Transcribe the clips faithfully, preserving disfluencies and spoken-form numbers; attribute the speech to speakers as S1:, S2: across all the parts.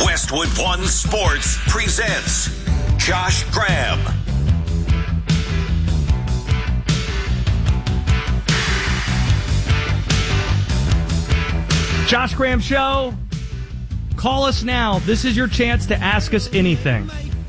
S1: Westwood One Sports presents Josh Graham.
S2: Josh Graham Show. Call us now. This is your chance to ask us anything.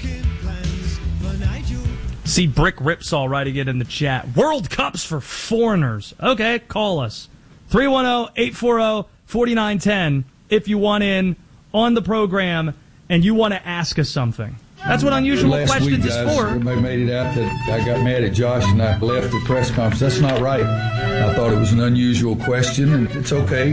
S2: See Brick Ripsaw writing it in the chat. World Cups for foreigners. Okay, call us. three one zero, eight four zero, four nine one zero if you want in on the program and you want to ask us something. That's what Unusual
S3: Last
S2: Questions
S3: week,
S2: is
S3: guys,
S2: for.
S3: Everybody made it out that I got mad at Josh and I left the press conference. That's not right. I thought it was an unusual question, and it's okay.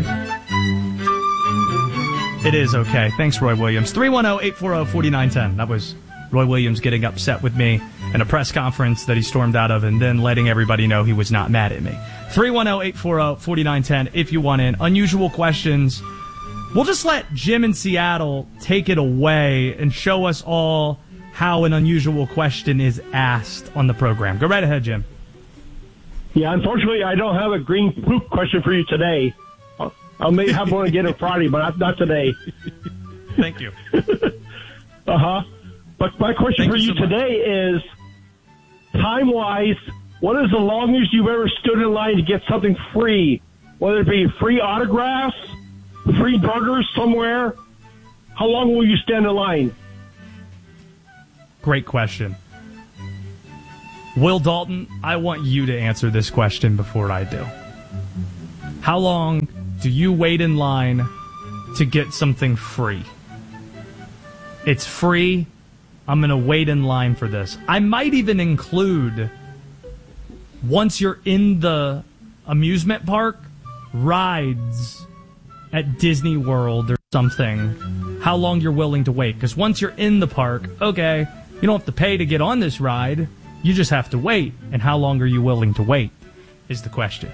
S2: It is okay. Thanks, Roy Williams. three one zero, eight four zero, four nine one zero. That was Roy Williams getting upset with me in a press conference that he stormed out of and then letting everybody know he was not mad at me. three one zero, eight four zero, four nine one zero if you want in. Unusual Questions. We'll just let Jim in Seattle take it away and show us all how an unusual question is asked on the program. Go right ahead, Jim.
S4: Yeah, unfortunately, I don't have a green poop question for you today. I may have one again on Friday, but not, not today.
S2: Thank you.
S4: uh-huh. But my question
S2: Thank
S4: for you,
S2: you so
S4: today is, time-wise, what is the longest you've ever stood in line to get something free? Whether it be free autographs, free burgers somewhere, how long will you stand in line?
S2: Great question. Will Dalton, I want you to answer this question before I do. How long do you wait in line to get something free? It's free. I'm going to wait in line for this. I might even include, once you're in the amusement park, rides at Disney World or something, how long you're willing to wait. Because once you're in the park, okay, you don't have to pay to get on this ride. You just have to wait. And how long are you willing to wait is the question.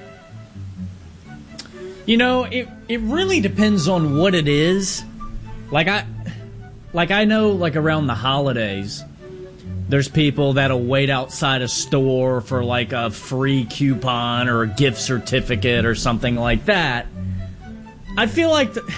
S5: You know, it it really depends on what it is. Like I like I know like around the holidays, there's people that'll wait outside a store for like a free coupon or a gift certificate or something like that. I feel like the,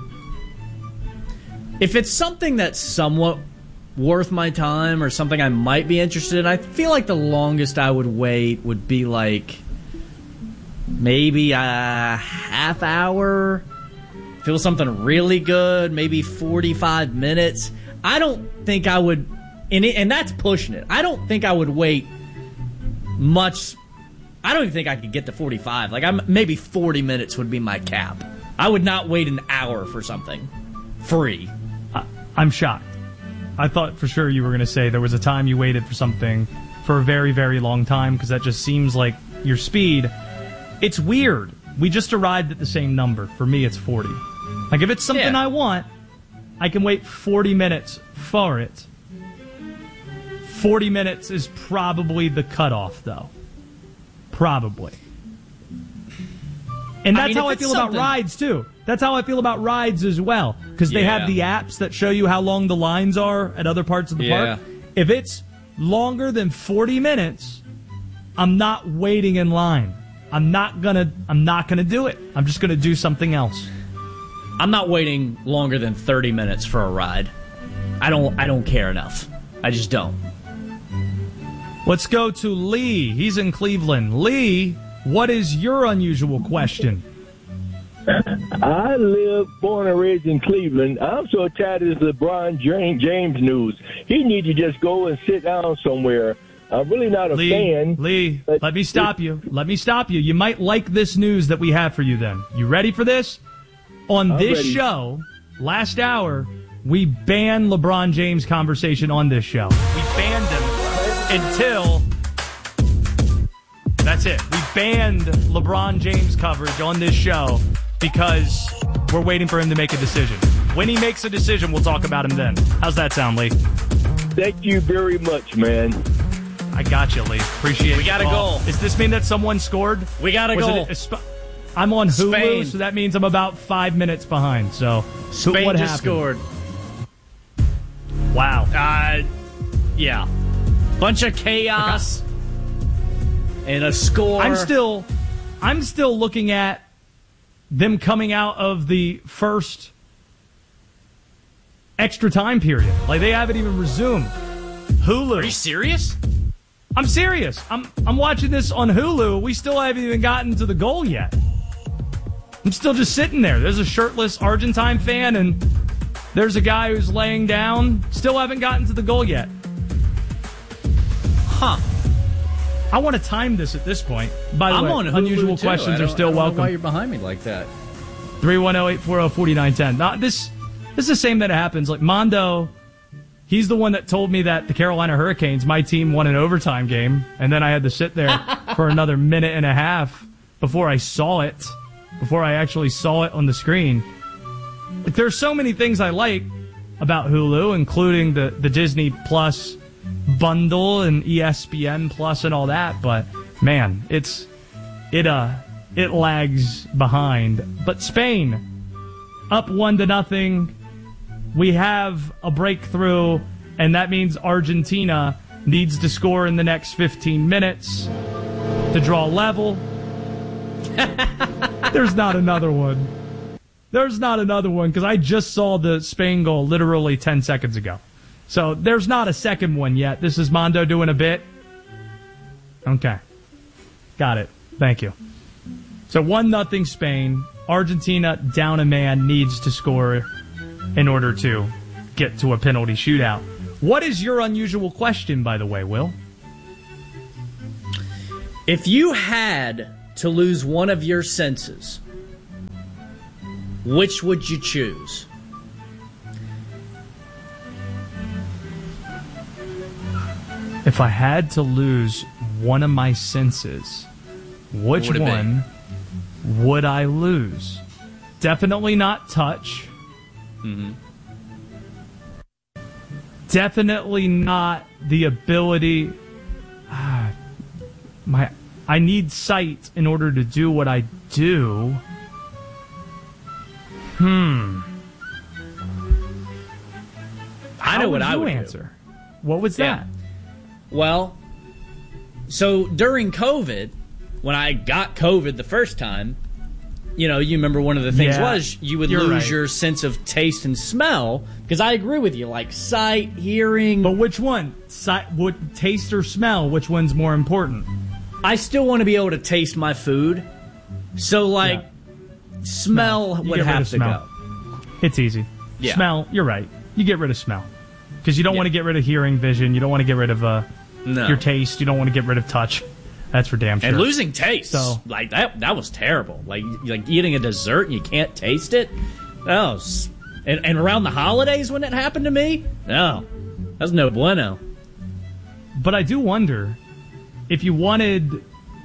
S5: if it's something that's somewhat worth my time or something I might be interested in, I feel like the longest I would wait would be like maybe a half hour. If it was something really good, maybe forty-five minutes. I don't think I would, and, it, and that's pushing it. I don't think I would wait much. I don't even think I could get to forty-five. Like, I'm maybe forty minutes would be my cap. I would not wait an hour for something free.
S2: I, I'm shocked. I thought for sure you were going to say there was a time you waited for something for a very, very long time, because that just seems like your speed. It's weird. We just arrived at the same number. For me, it's forty. Like, if it's something
S5: Yeah.
S2: I want, I can wait forty minutes for it. forty minutes is probably the cutoff, though. Probably. And that's
S5: I mean,
S2: how I
S5: if
S2: feel
S5: it's
S2: about
S5: something-
S2: rides, too. That's how I feel about rides as well. Because they
S5: Yeah.
S2: have the apps that show you how long the lines are at other parts of the
S5: Yeah.
S2: park. If it's longer than forty minutes, I'm not waiting in line. I'm not gonna I'm not gonna do it. I'm just gonna do something else.
S5: I'm not waiting longer than thirty minutes for a ride. I don't I don't care enough. I just don't.
S2: Let's go to Lee. He's in Cleveland. Lee, what is your unusual question?
S4: I live, born and raised in Cleveland. I'm so tired of this LeBron James news. He needs to just go and sit down somewhere. I'm really not a
S2: Lee,
S4: fan.
S2: Lee, let me stop you. Let me stop you. You might like this news that we have for you then. You ready for this? On
S4: I'm
S2: this
S4: ready.
S2: show, last hour, we banned LeBron James conversation on this show. We banned him until... That's it. We banned LeBron James coverage on this show because we're waiting for him to make a decision. When he makes a decision, we'll talk about him then. How's that sound, Lee?
S4: Thank you very much, man.
S2: I got you, Lee. Appreciate it.
S5: We got a
S2: Oh,
S5: goal.
S2: Does this mean that someone scored?
S5: We got a
S2: Was
S5: goal.
S2: It a sp- I'm on Hulu,
S5: Spain.
S2: so that means I'm about five minutes behind. So, who-
S5: Spain
S2: what
S5: just
S2: happened?
S5: scored.
S2: Wow.
S5: Uh, yeah. Bunch of chaos and a score.
S2: I'm still, I'm still looking at them coming out of the first extra time period. Like, they haven't even resumed. Hulu.
S5: Are you serious?
S2: I'm serious. I'm I'm watching this on Hulu. We still haven't even gotten to the goal yet. I'm still just sitting there. There's a shirtless Argentine fan, and there's a guy who's laying down. Still haven't gotten to the goal yet.
S5: Huh.
S2: I want to time this at this point. By the
S5: I'm
S2: way,
S5: on Hulu
S2: unusual
S5: too.
S2: questions are still
S5: I don't
S2: welcome.
S5: know why you're behind me like that?
S2: three one zero, eight four zero, four nine one zero. Now, this, this is the same that happens. Like, Mondo, he's the one that told me that the Carolina Hurricanes, my team, won an overtime game, and then I had to sit there for another minute and a half before I saw it, before I actually saw it on the screen. Like, there's so many things I like about Hulu, including the, the Disney Plus bundle and E S P N Plus and all that, but man, it's it uh it lags behind. But Spain up one to nothing. We have a breakthrough, and that means Argentina needs to score in the next fifteen minutes to draw level. There's not another one. There's not another one because I just saw the Spain goal literally ten seconds ago. So there's not a second one yet. This is Mondo doing a bit. Okay. Got it. Thank you. So one nothing Spain. Argentina down a man, needs to score in order to get to a penalty shootout. What is your unusual question, by the way, Will?
S5: If you had to lose one of your senses, which would you choose?
S2: If I had to lose one of my senses, which
S5: What would it
S2: one would I lose? Definitely not touch.
S5: Mm-hmm.
S2: Definitely not the ability. Ah, my, I need sight in order to do what I do. Hmm.
S5: I know
S2: How
S5: what
S2: would
S5: I
S2: you
S5: would
S2: answer. What was
S5: Yeah.
S2: that?
S5: Well, so during COVID, when I got COVID the first time, you know, you remember one of the things
S2: Yeah,
S5: was you would
S2: you're
S5: lose
S2: right.
S5: your sense of taste and smell, because I agree with you, like sight, hearing.
S2: But which one? Si- would taste or smell? Which one's more important?
S5: I still want to be able to taste my food, so like
S2: Yeah.
S5: smell
S2: No, you
S5: would
S2: get rid
S5: have
S2: of
S5: to
S2: smell.
S5: go.
S2: It's easy.
S5: Yeah.
S2: Smell, you're right. You get rid of smell. Because you don't
S5: Yeah.
S2: want to get rid of hearing, vision. You don't want to get rid of uh,
S5: No.
S2: your taste. You don't want to get rid of touch. That's for damn sure.
S5: And losing taste,
S2: So-
S5: like that, that was terrible. Like like eating a dessert and you can't taste it. That was, and, and around the holidays when it happened to me, no, that's no bueno.
S2: But I do wonder if you wanted,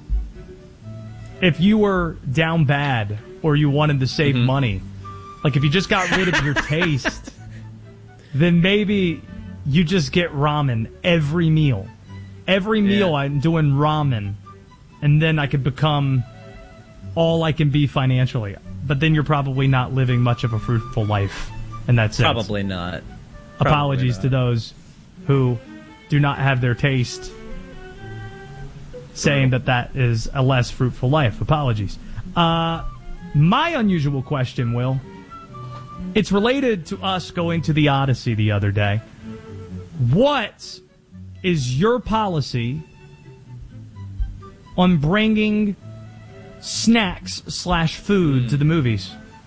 S2: if you were down bad or you wanted to save
S5: Mm-hmm.
S2: money, like if you just got rid of your taste, then maybe you just get ramen every meal. Every meal
S5: Yeah.
S2: I'm doing ramen, and then I could become all I can be financially. But then you're probably not living much of a fruitful life in that sense.
S5: Probably not.
S2: Apologies
S5: Probably
S2: to
S5: not.
S2: those who do not have their taste, saying that that is a less fruitful life. Apologies. Uh, my unusual question, Will, it's related to us going to the Odyssey the other day. What is your policy on bringing snacks slash food to the movies?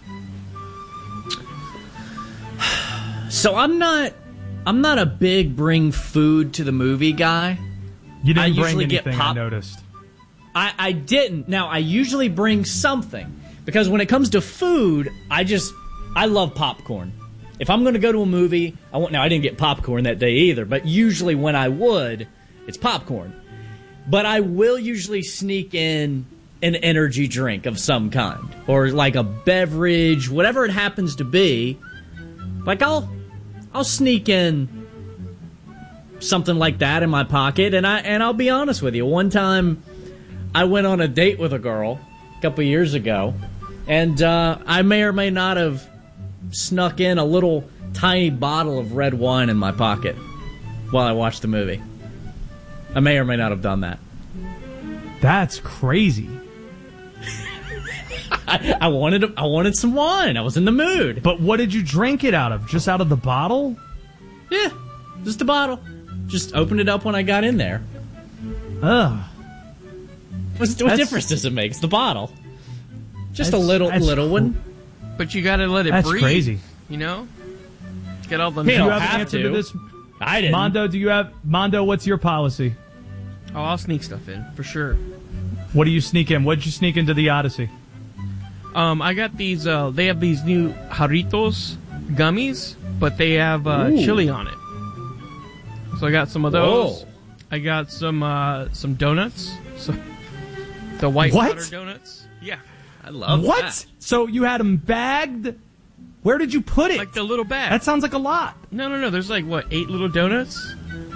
S5: So I'm not, I'm not a big bring food to the movie guy.
S2: You didn't
S5: I
S2: bring
S5: usually get
S2: anything, I
S5: pop-
S2: noticed.
S5: I, I didn't. Now, I usually bring something, because when it comes to food, I just, I love popcorn. If I'm going to go to a movie, I want, now I didn't get popcorn that day either, but usually when I would, it's popcorn. But I will usually sneak in an energy drink of some kind, or like a beverage, whatever it happens to be. Like I'll, I'll sneak in something like that in my pocket, and I and I'll be honest with you. One time, I went on a date with a girl a couple years ago, and uh, I may or may not have snuck in a little tiny bottle of red wine in my pocket while I watched the movie. I may or may not have done that.
S2: That's crazy.
S5: I, I wanted I wanted some wine. I was in the mood.
S2: But what did you drink it out of? Just out of the bottle?
S5: Yeah, just a bottle. Just opened it up when I got in there.
S2: Ugh.
S5: What's, what
S2: That's-
S5: difference does it make? It's the bottle. Just a
S2: That's-
S5: little
S2: that's
S5: little one.
S6: But you gotta let it
S2: That's
S6: breathe.
S2: crazy.
S6: You know? Get all the
S2: Do you
S5: don't
S2: have an
S5: have
S2: answer to.
S5: to.
S2: this?
S5: I didn't.
S2: Mondo, do you have Mondo, what's your policy?
S6: Oh, I'll sneak stuff in, for sure.
S2: What do you sneak in? What did you sneak into the Odyssey?
S6: Um, I got these, uh, they have these new Jarritos gummies, but they have uh,
S5: Ooh.
S6: chili on it. So I got some of those.
S5: Whoa.
S6: I got some uh, some donuts. So, the white
S2: What?
S6: butter donuts. Yeah. I love
S2: What?
S6: that.
S2: So you had them bagged? Where did you put it?
S6: Like the little bag.
S2: That sounds like a lot.
S6: No, no, no. There's like, what, eight little donuts?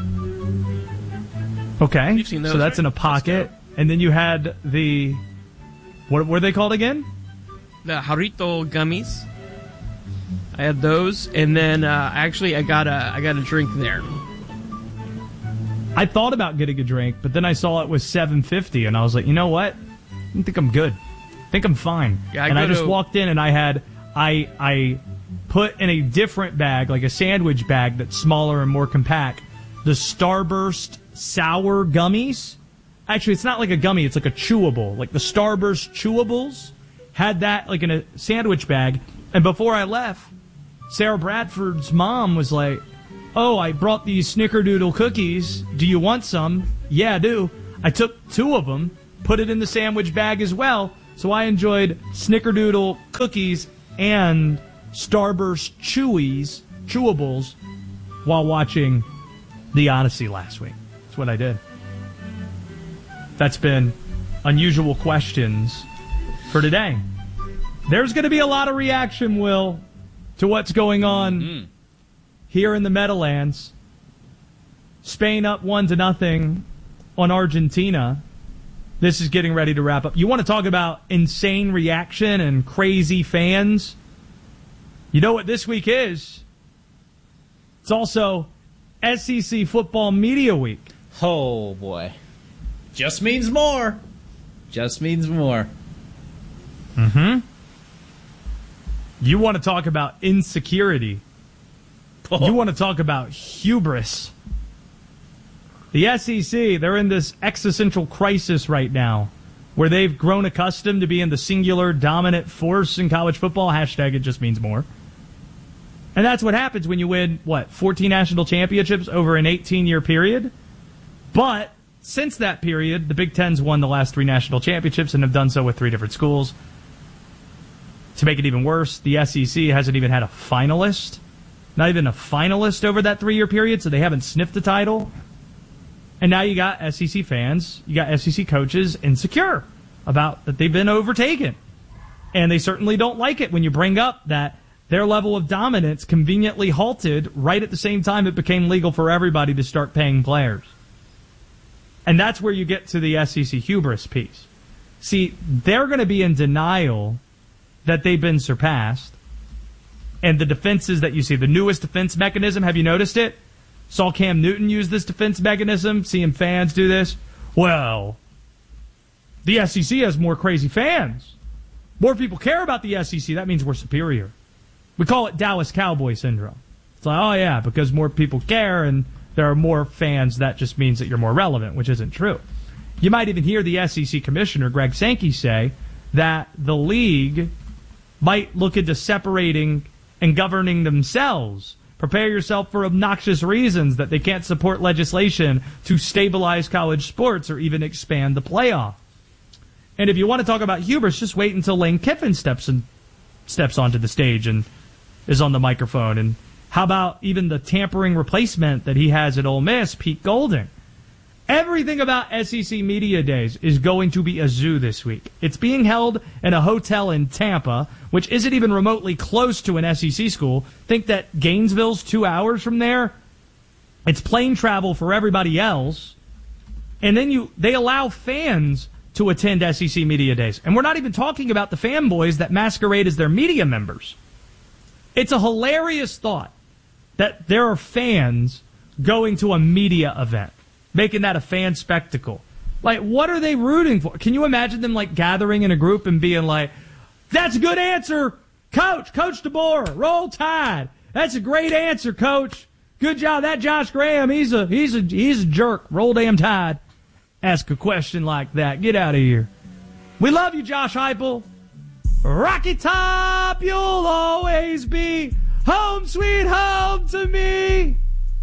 S2: Okay.
S6: You've seen those,
S2: so that's
S6: right?
S2: in a pocket. And then you had the... What were they called again?
S6: The Jarrito gummies. I had those, and then uh, actually I got a I got a drink there.
S2: I thought about getting a drink, but then I saw it was seven fifty, and I was like, you know what? I think I'm good. I think I'm fine.
S6: Yeah, I
S2: and I
S6: go
S2: just
S6: to-
S2: walked in, and I had I I put in a different bag, like a sandwich bag that's smaller and more compact, the Starburst sour gummies. Actually, it's not like a gummy; it's like a chewable, like the Starburst chewables. Had that like in a sandwich bag, and before I left, Sarah Bradford's mom was like, "Oh, I brought these Snickerdoodle cookies. Do you want some?" "Yeah, I do." I took two of them, put it in the sandwich bag as well, so I enjoyed Snickerdoodle cookies and Starburst Chewies, chewables, while watching The Odyssey last week. That's what I did. That's been Unusual Questions for today. There's going to be a lot of reaction, Will, to what's going on mm. here in the Meadowlands. Spain up one to nothing on Argentina. This is getting ready to wrap up. You want to talk about insane reaction and crazy fans? You know what this week is? It's also S E C Football Media Week.
S5: Oh, boy. Just means more. Just means more.
S2: Mm-hmm. You want to talk about insecurity. Oh. You want to talk about hubris. The S E C, they're in this existential crisis right now where they've grown accustomed to being the singular dominant force in college football. Hashtag it just means more. And that's what happens when you win, what, fourteen national championships over an eighteen-year period? But since that period, the Big Ten's won the last three national championships and have done so with three different schools. To make it even worse, the S E C hasn't even had a finalist. Not even a finalist over that three-year period, so they haven't sniffed the title. And now you got S E C fans, you got S E C coaches insecure about that they've been overtaken. And they certainly don't like it when you bring up that their level of dominance conveniently halted right at the same time it became legal for everybody to start paying players. And that's where you get to the S E C hubris piece. See, they're going to be in denial that they've been surpassed. And the defenses that you see, the newest defense mechanism, have you noticed it? Saw Cam Newton use this defense mechanism, seeing fans do this. Well, the S E C has more crazy fans. More people care about the S E C. That means we're superior. We call it Dallas Cowboy syndrome. It's like, oh yeah, because more people care and there are more fans, that just means that you're more relevant, which isn't true. You might even hear the S E C commissioner, Greg Sankey, say that the league might look into separating and governing themselves. Prepare yourself for obnoxious reasons that they can't support legislation to stabilize college sports or even expand the playoff. And if you want to talk about hubris, just wait until Lane Kiffin steps in, steps onto the stage and is on the microphone. And how about even the tampering replacement that he has at Ole Miss, Pete Golding? Everything about S E C Media Days is going to be a zoo this week. It's being held in a hotel in Tampa, which isn't even remotely close to an S E C school. Think that Gainesville's two hours from there. It's plane travel for everybody else. And then you they allow fans to attend S E C Media Days. And we're not even talking about the fanboys that masquerade as their media members. It's a hilarious thought that there are fans going to a media event, making that a fan spectacle. Like, what are they rooting for? Can you imagine them, like, gathering in a group and being like, That's a good answer. Coach, Coach DeBoer, Roll Tide. That's a great answer, Coach. Good job. That Josh Graham, he's a he's a he's a jerk. Roll damn Tide. Ask a question like that. Get out of here. We love you, Josh Heupel. Rocky Top, you'll always be home sweet home to me.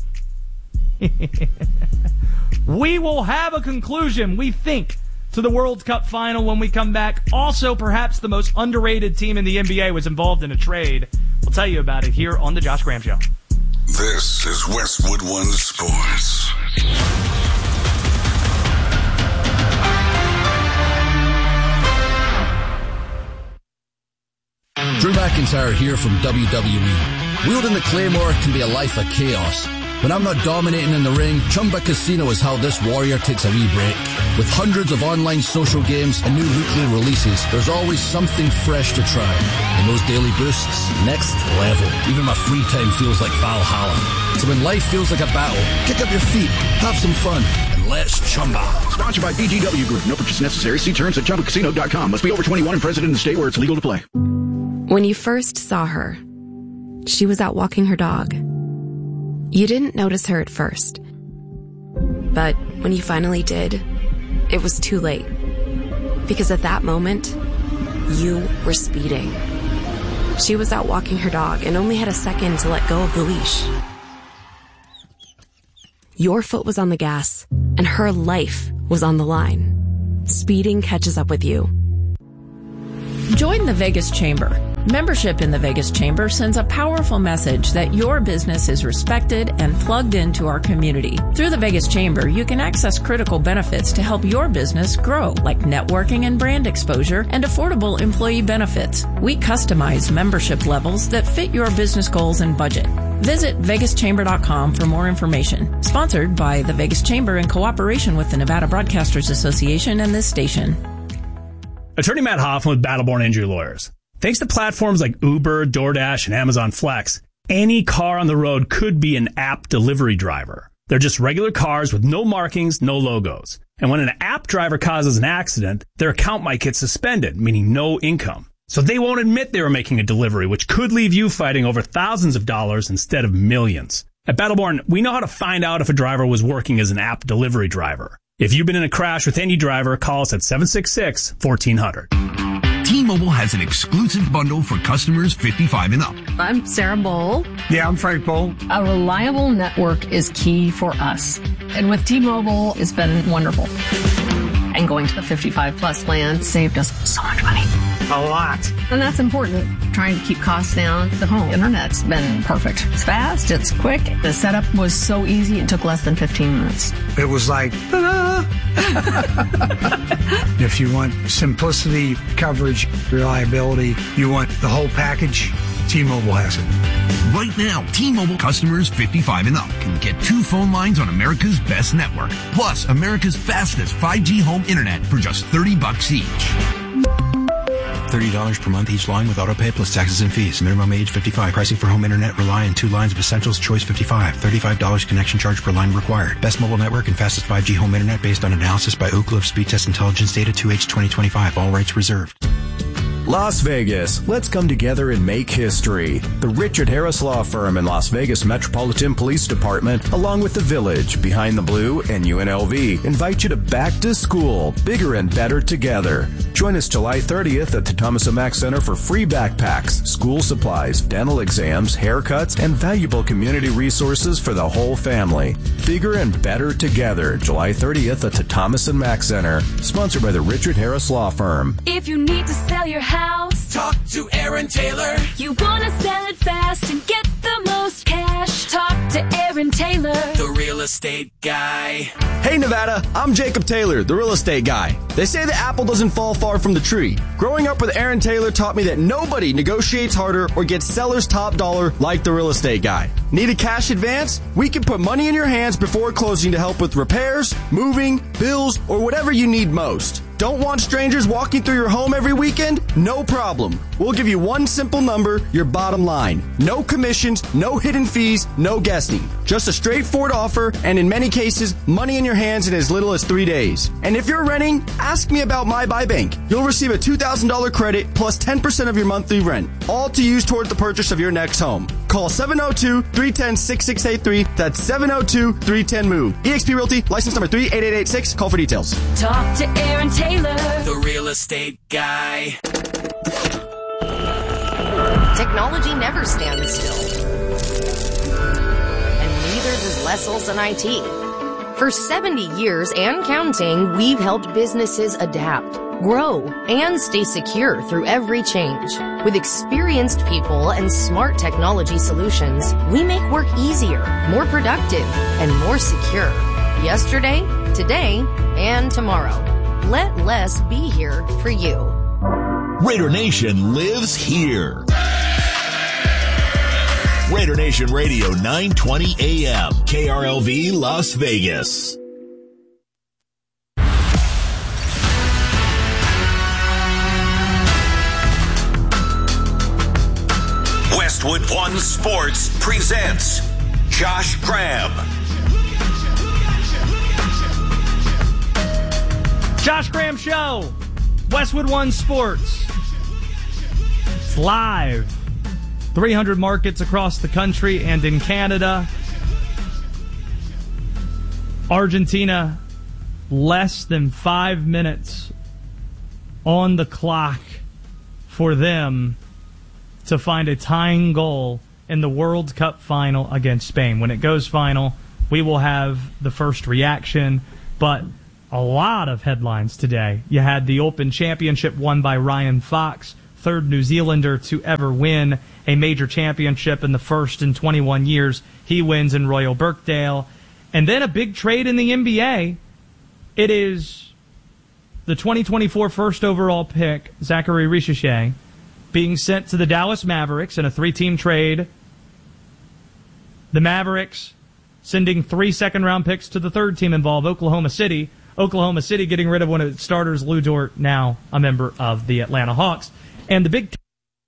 S2: We will have a conclusion, we think, to the World Cup final when we come back. Also, perhaps the most underrated team in the N B A was involved in a trade. We'll tell you about it here on the Josh Graham Show.
S1: This is Westwood One Sports.
S7: Drew McIntyre here from W W E. Wielding the Claymore can be a life of chaos. When I'm not dominating in the ring, Chumba Casino is how this warrior takes a wee break. With hundreds of online social games and new weekly releases, there's always something fresh to try. And those daily boosts, next level. Even my free time feels like Valhalla. So when life feels like a battle, kick up your feet, have some fun, and let's Chumba.
S8: Sponsored by B G W Group. No purchase necessary. See terms at chumba casino dot com. Must be over twenty-one and present in the state where it's legal to play.
S9: When you first saw her, she was out walking her dog. You didn't notice her at first. But when you finally did, it was too late. Because at that moment, you were speeding. She was out walking her dog and only had a second to let go of the leash. Your foot was on the gas, and her life was on the line. Speeding catches up with you.
S10: Join the Vegas Chamber. Membership in the Vegas Chamber sends a powerful message that your business is respected and plugged into our community. Through the Vegas Chamber, you can access critical benefits to help your business grow, like networking and brand exposure and affordable employee benefits. We customize membership levels that fit your business goals and budget. Visit vegas chamber dot com for more information. Sponsored by the Vegas Chamber in cooperation with the Nevada Broadcasters Association and this station.
S11: Attorney Matt Hoffman with Battleborn Injury Lawyers. Thanks to platforms like Uber, DoorDash, and Amazon Flex, any car on the road could be an app delivery driver. They're just regular cars with no markings, no logos. And when an app driver causes an accident, their account might get suspended, meaning no income. So they won't admit they were making a delivery, which could leave you fighting over thousands of dollars instead of millions. At Battleborn, we know how to find out if a driver was working as an app delivery driver. If you've been in a crash with any driver, call us at seven six six, one four zero zero.
S12: T-Mobile has an exclusive bundle for customers fifty-five and up.
S13: I'm Sarah Bowl.
S14: Yeah, I'm Frank Bowl.
S13: A reliable network is key for us. And with T-Mobile, it's been wonderful. And going to the fifty-five plus plan saved us so much money.
S14: A lot.
S13: And that's important. Trying to keep costs down. The home internet's been perfect. It's fast. It's quick. The setup was so easy. It took less than fifteen minutes.
S14: It was like, ta-da! If you want simplicity, coverage, reliability, you want the whole package, T-Mobile has it.
S12: Right now, T-Mobile customers fifty-five and up can get two phone lines on America's best network, plus America's fastest five G home internet for just thirty bucks each.
S15: thirty dollars per month each line with autopay plus taxes and fees. Minimum age fifty-five. Pricing for home internet rely on two lines of essentials. Choice fifty-five. thirty-five dollars connection charge per line required. Best mobile network and fastest five G home internet based on analysis by Ookla of Speed Test Intelligence Data two H twenty twenty-five. All rights reserved.
S16: Las Vegas, let's come together and make history. The Richard Harris Law Firm and Las Vegas Metropolitan Police Department, along with the Village, Behind the Blue, and U N L V, invite you to Back to School, bigger and better together. Join us July thirtieth at the Thomas and Mack Center for free backpacks, school supplies, dental exams, haircuts, and valuable community resources for the whole family. Bigger and better together, July thirtieth at the Thomas and Mack Center, sponsored by the Richard Harris Law Firm.
S17: If you need to sell your house,
S18: talk to Aaron Taylor.
S17: You want to sell it fast and get the most cash, talk to Aaron Taylor,
S18: the real estate guy.
S19: Hey Nevada, I'm Jacob Taylor, the real estate guy. They say the apple doesn't fall far from the tree. Growing up with Aaron Taylor taught me that nobody negotiates harder or gets seller's top dollar like the real estate guy. Need a cash advance? We can put money in your hands before closing to help with repairs, moving, bills, or whatever you need most. Don't want strangers walking through your home every weekend? No problem. We'll give you one simple number, your bottom line. No commissions, no hidden fees, no guessing. Just a straightforward offer, and in many cases, money in your hands in as little as three days. And if you're renting, ask me about My Buy Bank. You'll receive a two thousand dollars credit plus ten percent of your monthly rent, all to use toward the purchase of your next home. Call seven oh two, three one oh, six six eight three. That's seven oh two, three one oh, MOVE. eXp Realty, license number three eight eight eight six. Call for details.
S17: Talk to Aaron Taylor,
S18: the real estate guy.
S20: Technology never stands still. And neither does Les Olson I T. For seventy years and counting, we've helped businesses adapt, grow, and stay secure through every change. With experienced people and smart technology solutions, we make work easier, more productive, and more secure. Yesterday, today, and tomorrow. Let Les be here for you.
S1: Raider Nation lives here. Raider Nation Radio, nine twenty A M, K R L V, Las Vegas. Westwood One Sports presents Josh Graham.
S2: Josh Graham Show, Westwood One Sports. It's live. three hundred markets across the country and in Canada. Argentina, less than five minutes on the clock for them to find a tying goal in the World Cup final against Spain. When it goes final, we will have the first reaction, but a lot of headlines today. You had the Open Championship won by Ryan Fox, third New Zealander to ever win a major championship in the first in twenty-one years. He wins in Royal Birkdale. And then a big trade in the N B A. It is the twenty twenty-four first overall pick, Zachary Richichet, being sent to the Dallas Mavericks in a three-team trade. The Mavericks sending three second-round picks to the third team involved, Oklahoma City. Oklahoma City getting rid of one of its starters, Lou Dort, now a member of the Atlanta Hawks. And the big t-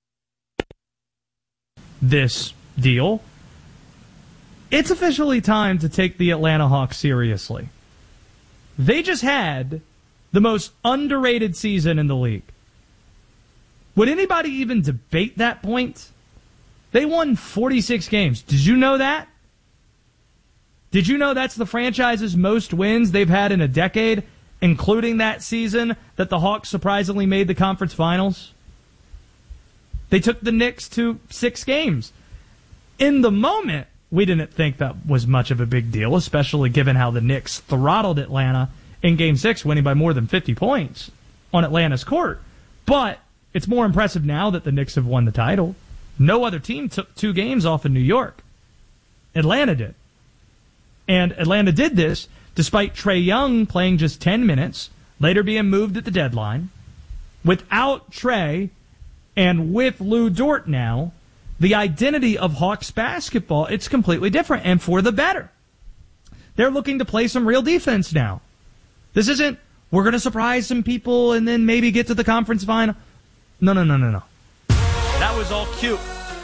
S2: this deal, it's officially time to take the Atlanta Hawks seriously. They just had the most underrated season in the league. Would anybody even debate that point? They won forty-six games. Did you know that? Did you know that's the franchise's most wins they've had in a decade, including that season that the Hawks surprisingly made the conference finals? They took the Knicks to six games. In the moment, we didn't think that was much of a big deal, especially given how the Knicks throttled Atlanta in Game six, winning by more than fifty points on Atlanta's court. But it's more impressive now that the Knicks have won the title. No other team took two games off in New York. Atlanta did. And Atlanta did this despite Trae Young playing just ten minutes, later being moved at the deadline. Without Trae and with Lou Dort now, the identity of Hawks basketball, it's completely different and for the better. They're looking to play some real defense now. This isn't, we're going to surprise some people and then maybe get to the conference final. No, no, no, no, no. That was all cute.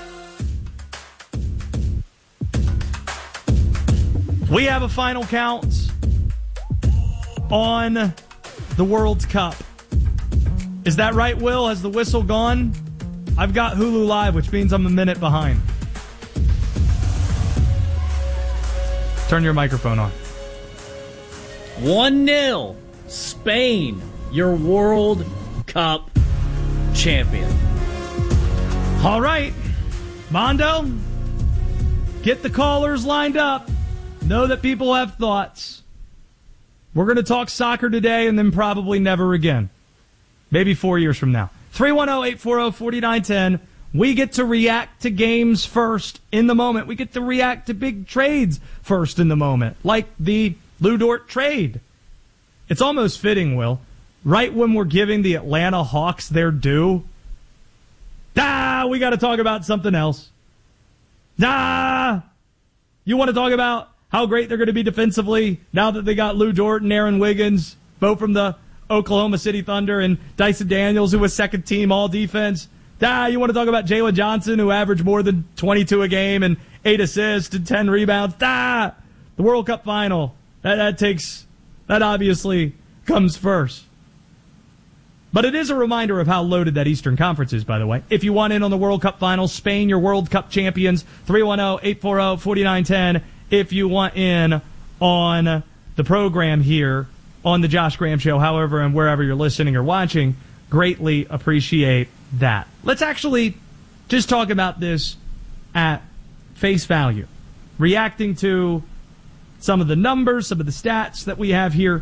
S2: We have a final count on the World Cup. Is that right, Will? Has the whistle gone? I've got Hulu Live, which means I'm a minute behind. Turn your microphone on.
S5: one nil Spain, your World Cup champion.
S2: All right. Mondo, get the callers lined up. Know that people have thoughts. We're going to talk soccer today and then probably never again. Maybe four years from now. three one zero, eight four zero, four nine one zero. We get to react to games first in the moment. We get to react to big trades first in the moment, like the Lou Dort trade. It's almost fitting, Will. Right when we're giving the Atlanta Hawks their due, ah, we got to talk about something else. Ah, you want to talk about how great they're going to be defensively now that they got Lou Dort and Aaron Wiggins, both from the Oklahoma City Thunder and Dyson Daniels, who was second team all defense. Ah, you want to talk about Jalen Johnson, who averaged more than twenty-two a game and eight assists and ten rebounds. Ah, the World Cup final. That, that takes, that obviously comes first. But it is a reminder of how loaded that Eastern Conference is, by the way. If you want in on the World Cup final, Spain, your World Cup champions, three one zero, eight four zero, four nine one zero. If you want in on the program here on the Josh Graham Show, however and wherever you're listening or watching, greatly appreciate that. Let's actually just talk about this at face value, reacting to some of the numbers, some of the stats that we have here.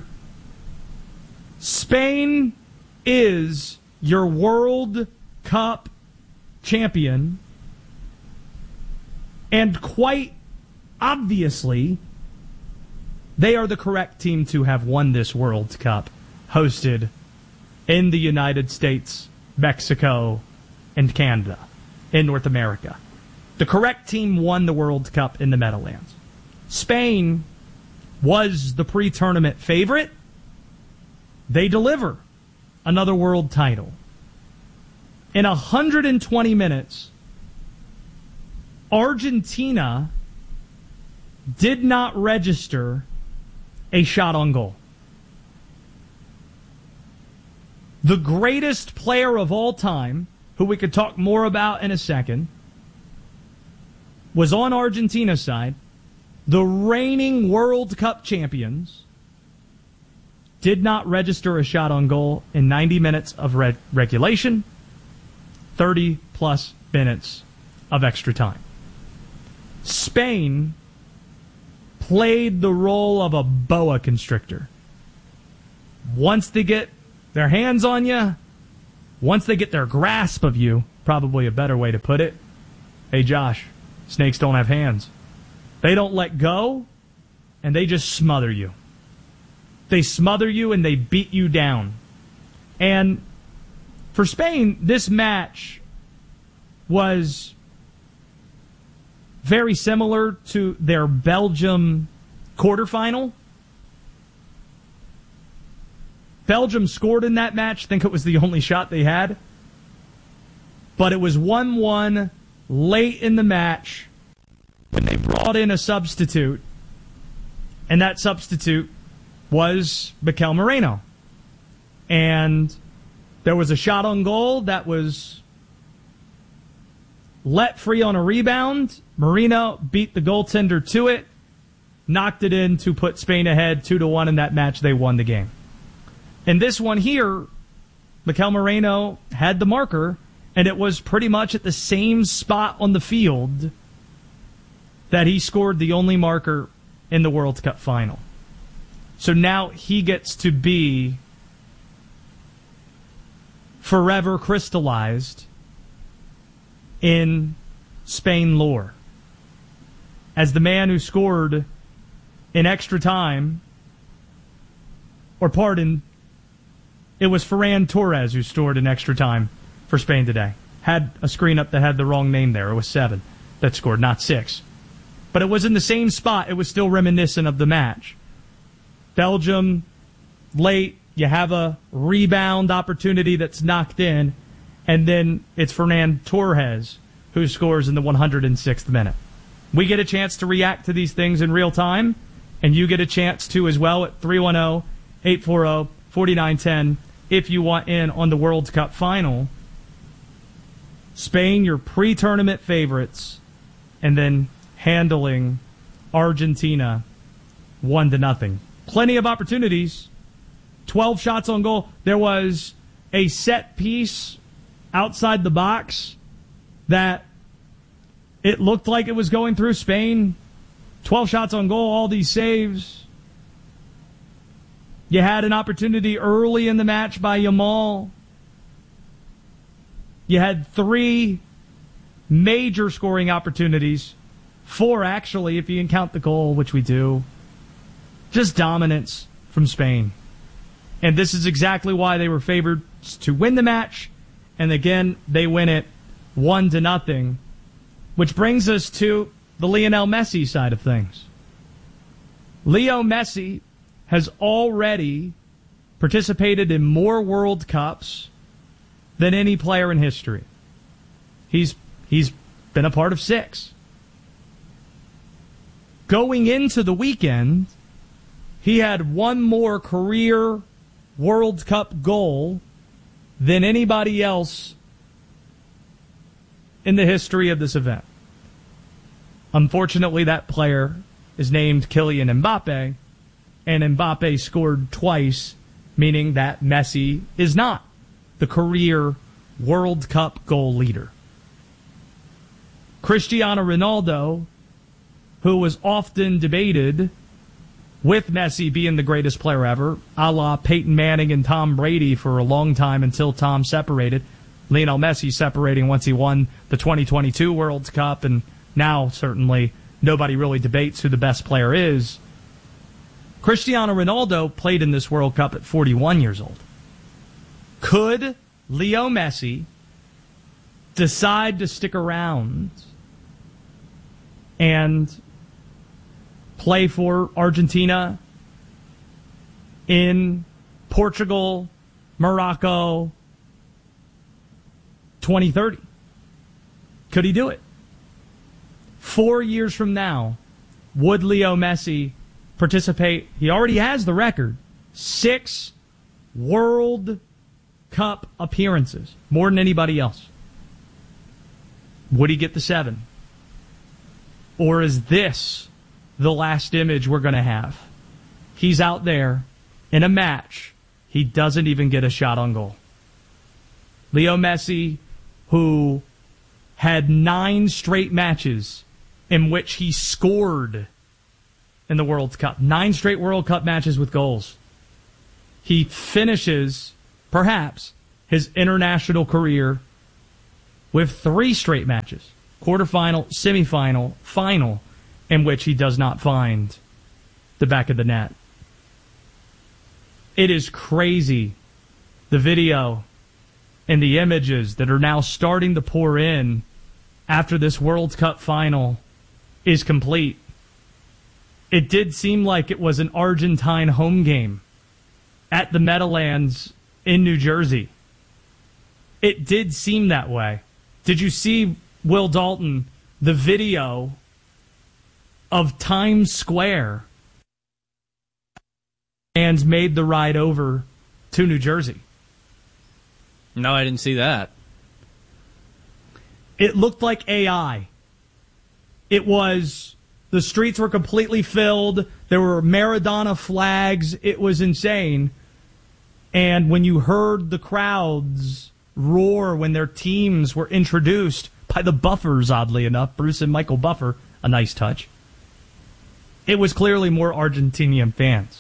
S2: Spain is your World Cup champion, and quite obviously, they are the correct team to have won this World Cup, hosted in the United States, Mexico, and Canada, in North America. The correct team won the World Cup in the Meadowlands. Spain was the pre-tournament favorite. They deliver another world title. In one hundred twenty minutes, Argentina did not register a shot on goal. The greatest player of all time, who we could talk more about in a second, was on Argentina's side. The reigning World Cup champions did not register a shot on goal in ninety minutes of re- regulation, thirty plus minutes of extra time. Spain played the role of a boa constrictor. Once they get their hands on you, once they get their grasp of you, probably a better way to put it. Hey, Josh, snakes don't have hands. They don't let go, and they just smother you. They smother you and they beat you down. And for Spain, this match was very similar to their Belgium quarterfinal. Belgium scored in that match. I think it was the only shot they had. But it was one one late in the match when they brought in a substitute. And that substitute was Mikel Merino. And there was a shot on goal that was let free on a rebound. Merino beat the goaltender to it, knocked it in to put Spain ahead two to one in that match. They won the game. In this one here, Mikel Merino had the marker, and it was pretty much at the same spot on the field that he scored the only marker in the World Cup final. So now he gets to be forever crystallized in Spain lore as the man who scored in extra time, or pardon, it was Ferran Torres who scored in extra time for Spain today. Had a screen up that had the wrong name there. It was seven that scored, not six. But it was in the same spot. It was still reminiscent of the match. Belgium, late, you have a rebound opportunity that's knocked in, and then it's Ferran Torres who scores in the one hundred sixth minute. We get a chance to react to these things in real time, and you get a chance to as well at three one zero, eight four zero, four nine one zero if you want in on the World Cup final. Spain, your pre-tournament favorites, and then handling Argentina one to nothing. Plenty of opportunities. twelve shots on goal. There was a set piece outside the box that it looked like it was going through Spain. twelve shots on goal, all these saves. You had an opportunity early in the match by Yamal. You had three major scoring opportunities. Four, actually, if you can count the goal, which we do. Just dominance from Spain. And this is exactly why they were favored to win the match. And again, they win it one to nothing. Which brings us to the Lionel Messi side of things. Leo Messi has already participated in more World Cups than any player in history. He's he's been a part of six. Going into the weekend, he had one more career World Cup goal than anybody else in the history of this event. Unfortunately, that player is named Kylian Mbappe, and Mbappe scored twice, meaning that Messi is not the career World Cup goal leader. Cristiano Ronaldo, who was often debated with Messi being the greatest player ever, a la Peyton Manning and Tom Brady for a long time until Tom separated. Lionel Messi separating once he won the twenty twenty-two World Cup, and now certainly nobody really debates who the best player is. Cristiano Ronaldo played in this World Cup at forty-one years old. Could Leo Messi decide to stick around and play for Argentina in Portugal, Morocco, twenty thirty? Could he do it? Four years from now, would Leo Messi participate? He already has the record. Six World Cup appearances, more than anybody else. Would he get the seven? Or is this the last image we're going to have? He's out there in a match. He doesn't even get a shot on goal. Leo Messi, who had nine straight matches in which he scored in the World Cup. Nine straight World Cup matches with goals. He finishes, perhaps, his international career with three straight matches. Quarterfinal, semifinal, final, in which he does not find the back of the net. It is crazy, the video and the images that are now starting to pour in after this World Cup final is complete. It did seem like it was an Argentine home game at the Meadowlands in New Jersey. It did seem that way. Did you see, Will Dalton, the video of Times Square and made the ride over to New Jersey?
S5: No, I didn't see that.
S2: It looked like A I. It was, the streets were completely filled. There were Maradona flags. It was insane. And when you heard the crowds roar when their teams were introduced by the Buffers, oddly enough, Bruce and Michael Buffer, a nice touch, it was clearly more Argentinian fans.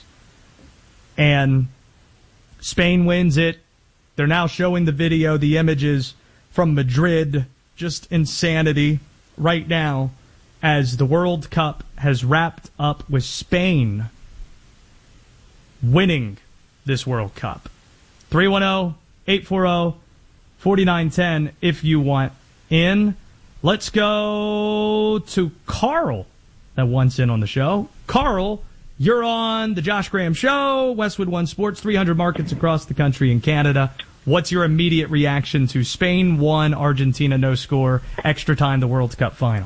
S2: And Spain wins it. They're now showing the video, the images from Madrid. Just insanity right now as the World Cup has wrapped up with Spain winning this World Cup. three one zero, eight four zero, four nine one zero if you want in. Let's go to Carl that wants in on the show. Carl, you're on the Josh Graham Show, Westwood One Sports, three hundred markets across the country and Canada. What's your immediate reaction to Spain won, Argentina no score, extra time, the World Cup final?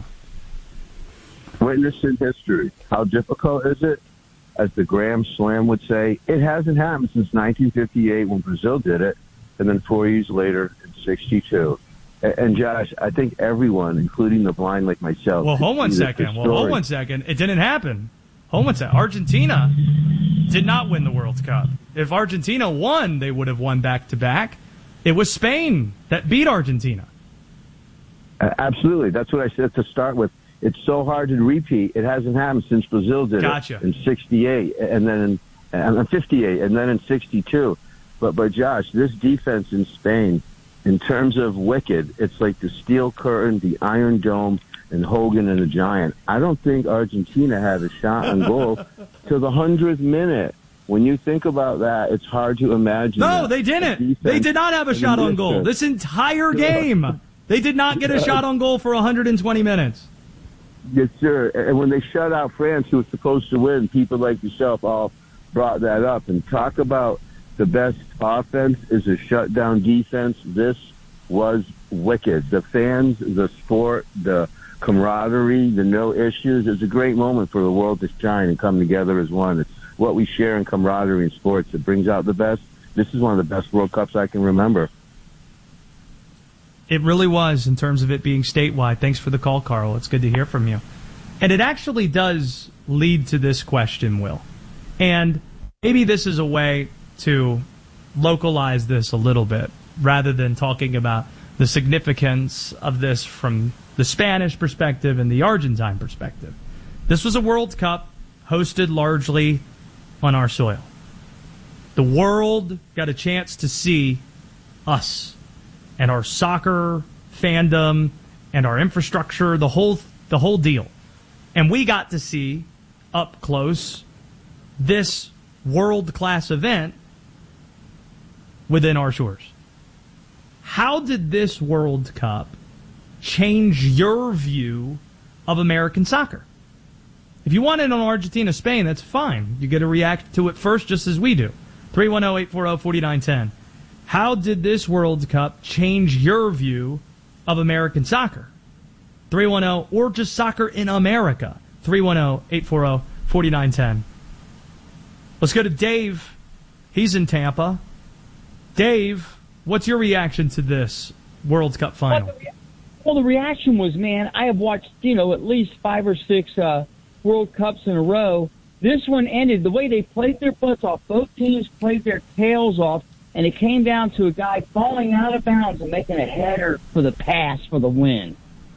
S21: Witnessing history. How difficult is it? As the Graham Slam would say, it hasn't happened since nineteen fifty-eight when Brazil did it, and then four years later in sixty-two. And, Josh, I think everyone, including the blind like myself...
S2: Well, hold one second. Well, hold one second. It didn't happen. Hold one second. Argentina did not win the World Cup. If Argentina won, they would have won back-to-back. It was Spain that beat Argentina.
S21: Uh, absolutely. That's what I said to start with. It's so hard to repeat. It hasn't happened since Brazil did
S2: gotcha.
S21: it in sixty-eight, and then in uh, fifty-eight, and then in sixty-two. But, but Josh, this defense in Spain, in terms of wicked, it's like the Steel Curtain, the Iron Dome, and Hogan and the Giant. I don't think Argentina had a shot on goal to the hundredth minute. When you think about that, it's hard to imagine.
S2: No,
S21: that.
S2: they didn't. They did not have a shot on goal. This entire game, they did not get a shot on goal for one hundred twenty minutes.
S21: Yes, sir. And when they shut out France, who was supposed to win, people like yourself all brought that up. And talk about the best offense is a shutdown defense. This was wicked. The fans, the sport, the camaraderie, the no issues. It's a great moment for the world to shine and come together as one. It's what we share in camaraderie in sports. It brings out the best. This is one of the best World Cups I can remember.
S2: It really was in terms of it being statewide. Thanks for the call, Carl. It's good to hear from you. And it actually does lead to this question, Will. And maybe this is a way to localize this a little bit rather than talking about the significance of this from the Spanish perspective and the Argentine perspective. This was a World Cup hosted largely on our soil. The world got a chance to see us and our soccer fandom and our infrastructure, the whole the whole deal. And we got to see up close this world-class event within our shores. How did this World Cup change your view of American soccer? If you want it on Argentina-Spain, that's fine. You get to react to it first just as we do. three one zero, eight four zero, four nine one zero. How did this World Cup change your view of American soccer? three one zero, or just soccer in America. three one zero, eight four zero, four nine one zero. Let's go to Dave. He's in Tampa. Dave, what's your reaction to this World Cup final?
S3: Well, the reaction was, man, I have watched, you know, at least five or six uh, World Cups in a row. This one ended the way they played their butts off. Both teams played their tails off, and it came down to a guy falling out of bounds and making a header for the pass for the win.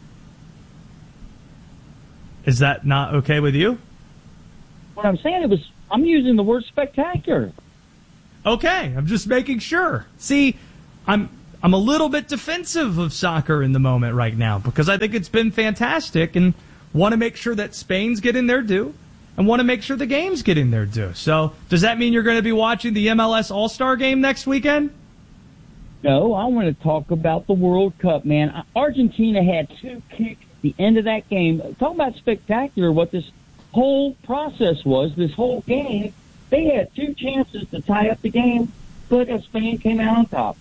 S2: Is that not okay with you?
S3: What I'm saying, it was, I'm using the word spectacular.
S2: Okay, I'm just making sure. See, I'm I'm a little bit defensive of soccer in the moment right now because I think it's been fantastic and want to make sure that Spain's getting their due and want to make sure the game's getting their due. So does that mean you're going to be watching the M L S All-Star game next weekend?
S3: No, I want to talk about the World Cup, man. Argentina had two kicks at the end of that game. Talk about spectacular what this whole process was, this whole game. They had two chances to tie up the game, but Spain came out on top.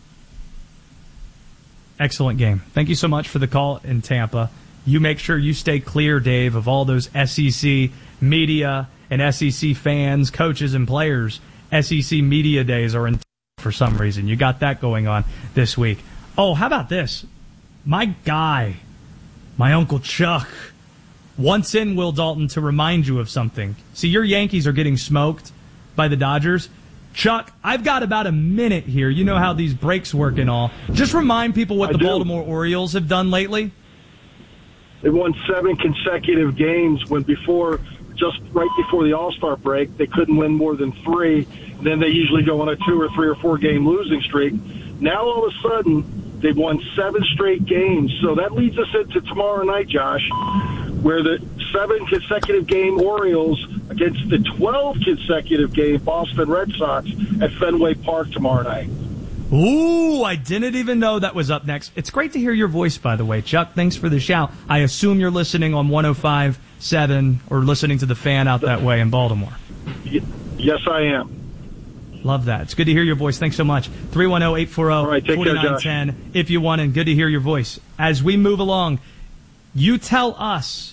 S2: Excellent game. Thank you so much for the call in Tampa. You make sure you stay clear, Dave, of all those S E C media and S E C fans, coaches, and players. S E C media days are in for some reason. You got that going on this week. Oh, how about this? My guy, my Uncle Chuck, wants in Will Dalton to remind you of something. See, your Yankees are getting smoked by the Dodgers. Chuck, I've got about a minute here. You know how these breaks work and all. Just remind people what
S4: I
S2: the
S4: do.
S2: Baltimore Orioles have done lately.
S4: They won seven consecutive games when before, just right before the All-Star break, they couldn't win more than three. Then they usually go on a two or three or four game losing streak. Now all of a sudden, they've won seven straight games. So that leads us into tomorrow night, Josh, where the seven consecutive game Orioles against the twelve consecutive game Boston Red Sox at Fenway Park tomorrow night.
S2: Ooh, I didn't even know that was up next. It's great to hear your voice, by the way. Chuck, thanks for the shout. I assume you're listening on one oh five point seven or listening to the Fan out that way in Baltimore.
S4: Yes, I am.
S2: Love that. It's good to hear your voice. Thanks so much. three one zero, eight four zero, four nine one zero if you want, and good to hear your voice. As we move along, you tell us,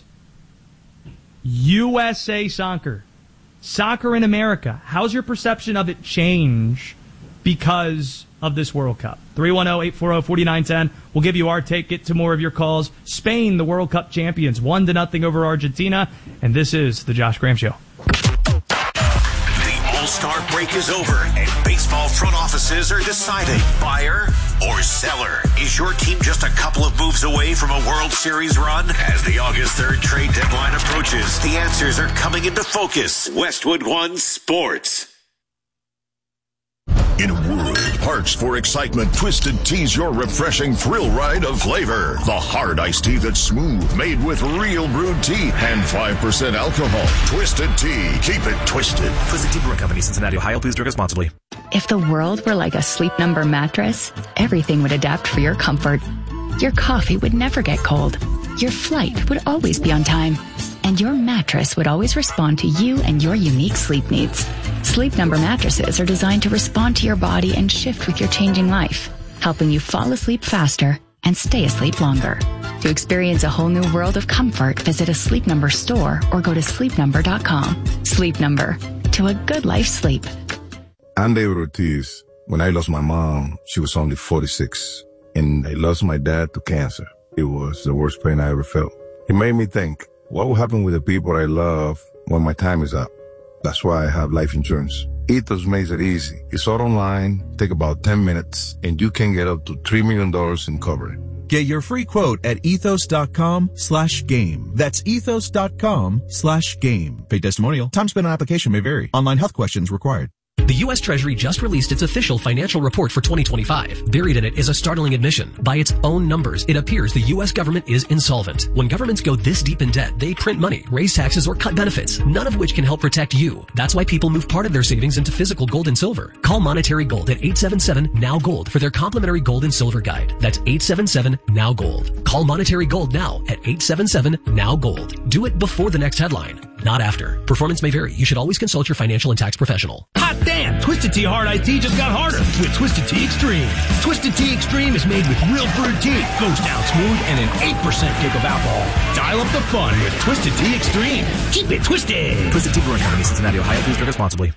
S2: U S A Soccer, soccer in America, how's your perception of it change because of this World Cup? three one zero, eight four zero, four nine one zero. We'll give you our take, get to more of your calls. Spain, the World Cup champions, one to nothing over Argentina, and this is the Josh Graham Show.
S1: The All-Star break is over, and baseball front offices are deciding buyer or seller. Is your team just a couple of moves away from a World Series run? As the August third trade deadline approaches, the answers are coming into focus. Westwood One Sports.
S22: In a world parched for excitement, Twisted Tea's your refreshing thrill ride of flavor. The hard iced tea that's smooth, made with real brewed tea and five percent alcohol. Twisted Tea. Keep it twisted.
S23: Twisted Tea Brewing Company, Cincinnati, Ohio. Please drink responsibly.
S24: If the world were like a Sleep Number mattress, everything would adapt for your comfort. Your coffee would never get cold. Your flight would always be on time. and your mattress would always respond to you and your unique sleep needs. Sleep Number mattresses are designed to respond to your body and shift with your changing life, helping you fall asleep faster and stay asleep longer. To experience a whole new world of comfort, visit a Sleep Number store or go to sleep number dot com. Sleep Number, to a good life sleep.
S6: I'm David Ortiz. When I lost my mom, she was only forty-six, and I lost my dad to cancer. It was the worst pain I ever felt. It made me think, what will happen with the people I love when my time is up? That's why I have life insurance. Ethos makes it easy. It's all online, take about ten minutes, and you can get up to three million dollars in coverage.
S7: Get your free quote at ethos.com slash game. That's ethos.com slash game. Paid testimonial. Time spent on application may vary. Online health questions required.
S8: The U S Treasury just released its official financial report for twenty twenty-five. Buried in it is a startling admission. By its own numbers, it appears the U S government is insolvent. When governments go this deep in debt, they print money, raise taxes, or cut benefits, none of which can help protect you. That's why people move part of their savings into physical gold and silver. Call Monetary Gold at eight seven seven, N O W Gold for their complimentary gold and silver guide. That's eight seven seven, N O W Gold. Call Monetary Gold now at eight seven seven, N O W Gold. Do it before the next headline, not after. Performance may vary. You should always consult your financial and tax professional.
S9: Hot damn! Twisted Tea Hard Iced Tea just got harder with Twisted Tea Extreme. Twisted Tea Extreme is made with real brewed tea, goes down smooth, and an eight percent kick of alcohol. Dial up the fun with Twisted Tea Extreme. Keep it twisted.
S23: Twisted Tea Brewing Company, Cincinnati, Ohio. Please drink responsibly.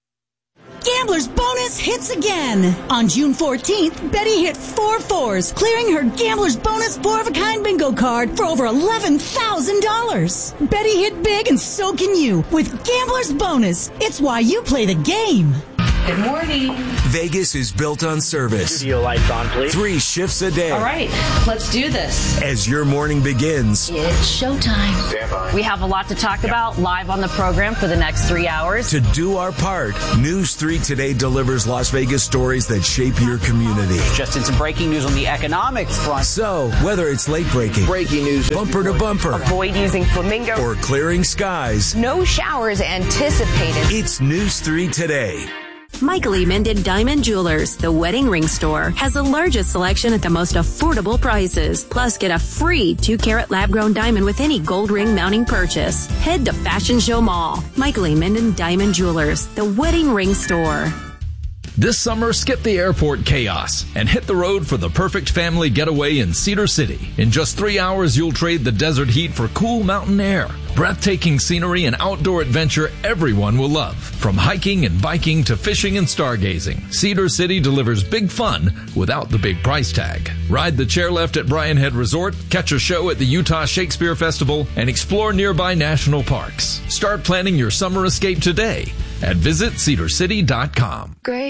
S25: Gambler's Bonus hits again. On June fourteenth, Betty hit four fours, clearing her Gambler's Bonus four-of-a-kind bingo card for over eleven thousand dollars. Betty hit big, and so can you with Gambler's Bonus. It's why you play the game.
S26: Good morning.
S27: Vegas is built on service.
S26: Studio lights on, please.
S27: Three shifts a day.
S26: All right, let's do this.
S27: As your morning begins.
S26: It's showtime.
S27: Stand by.
S26: We have a lot to talk about live on the program for the next three hours.
S27: To do our part, News three Today delivers Las Vegas stories that shape your community.
S28: Just in some breaking news on the economics front.
S27: So, whether it's late breaking,
S28: breaking news,
S27: bumper to bumper,
S26: avoid using flamingo,
S27: or clearing skies,
S26: no showers anticipated.
S27: It's News three Today.
S29: Michael E. Minden Diamond Jewelers, the wedding ring store, has the largest selection at the most affordable prices. Plus, get a free two-carat lab-grown diamond with any gold ring mounting purchase. Head to Fashion Show Mall. Michael E. Minden Diamond Jewelers, the wedding ring store.
S30: This summer, skip the airport chaos and hit the road for the perfect family getaway in Cedar City. In just three hours, you'll trade the desert heat for cool mountain air. Breathtaking scenery and outdoor adventure everyone will love. From hiking and biking to fishing and stargazing, Cedar City delivers big fun without the big price tag. Ride the chairlift at Bryan Head Resort, catch a show at the Utah Shakespeare Festival, and explore nearby national parks. Start planning your summer escape today at visit cedar city dot com.
S29: Great.